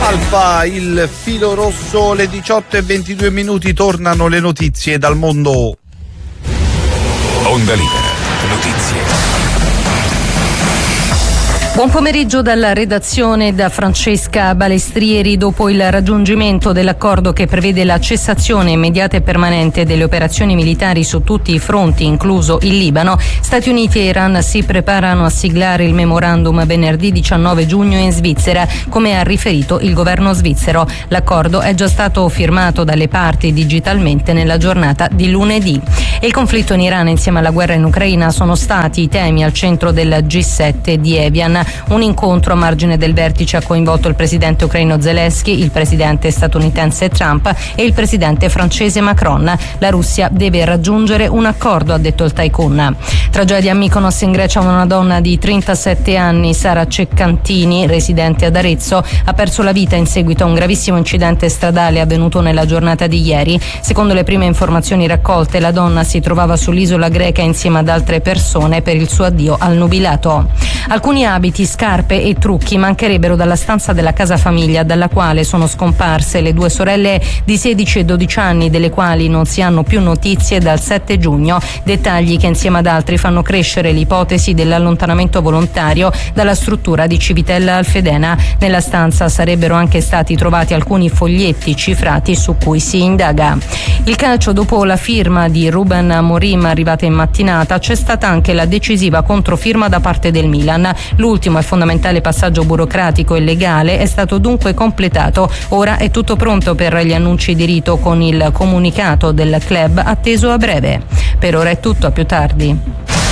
Alfa, il filo rosso, le 18:22, tornano le notizie dal mondo. Onda Libera, notizie. Buon pomeriggio dalla redazione da Francesca Balestrieri. Dopo il raggiungimento dell'accordo che prevede la cessazione immediata e permanente delle operazioni militari su tutti i fronti, incluso il Libano, Stati Uniti e Iran si preparano a siglare il memorandum venerdì 19 giugno in Svizzera, come ha riferito il governo svizzero. L'accordo è già stato firmato dalle parti digitalmente nella giornata di lunedì. Il conflitto in Iran insieme alla guerra in Ucraina sono stati i temi al centro del G7 di Evian. Un incontro a margine del vertice ha coinvolto il presidente ucraino Zelensky, il presidente statunitense Trump e il presidente francese Macron. La Russia deve raggiungere un accordo, ha detto il tycoon. Tragedia a Mykonos, in Grecia. Una donna di 37 anni, Sara Ceccantini, residente ad Arezzo, ha perso la vita in seguito a un gravissimo incidente stradale avvenuto nella giornata di ieri. Secondo le prime informazioni raccolte, la donna si trovava sull'isola greca insieme ad altre persone per il suo addio al nubilato. Alcuni abiti, scarpe e trucchi mancherebbero dalla stanza della casa famiglia dalla quale sono scomparse le due sorelle di 16 e 12 anni, delle quali non si hanno più notizie dal 7 giugno. Dettagli che insieme ad altri fanno crescere l'ipotesi dell'allontanamento volontario dalla struttura di Civitella Alfedena. Nella stanza sarebbero anche stati trovati alcuni foglietti cifrati su cui si indaga. Il calcio: dopo la firma di Ruben Amorim arrivata in mattinata, c'è stata anche la decisiva controfirma da parte del Milan. L'ultimo e fondamentale passaggio burocratico e legale è stato dunque completato. Ora è tutto pronto per gli annunci di rito, con il comunicato del club atteso a breve. Per ora è tutto, a più tardi.